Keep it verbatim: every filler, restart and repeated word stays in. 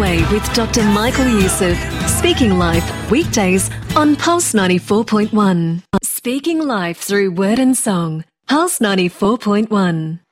Pray with Doctor Michael Youssef. Speaking Life, weekdays on Pulse ninety-four point one. Speaking Life through word and song. Pulse ninety-four point one.